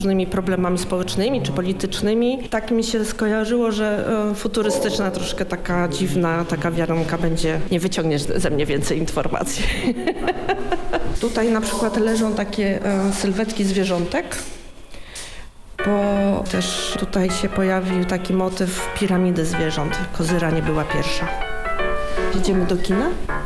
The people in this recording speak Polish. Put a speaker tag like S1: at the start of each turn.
S1: różnymi problemami społecznymi czy politycznymi. Tak mi się skojarzyło, że futurystyczna, troszkę taka dziwna, taka wiaronka będzie, nie wyciągniesz ze mnie więcej informacji. Tutaj na przykład leżą takie sylwetki zwierzątek, bo też tutaj się pojawił taki motyw piramidy zwierząt. Kozyra nie była pierwsza. Jedziemy do kina?